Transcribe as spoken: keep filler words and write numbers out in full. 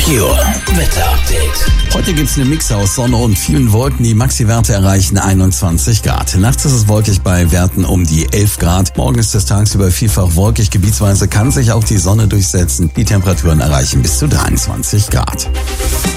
Merkur Wetter Update. Heute gibt's eine Mix aus Sonne und vielen Wolken. Die Maxi-Werte erreichen einundzwanzig Grad. Nachts ist es wolkig bei Werten um die elf Grad. Morgen ist es tagsüber vielfach wolkig. Gebietsweise kann sich auch die Sonne durchsetzen. Die Temperaturen erreichen bis zu dreiundzwanzig Grad.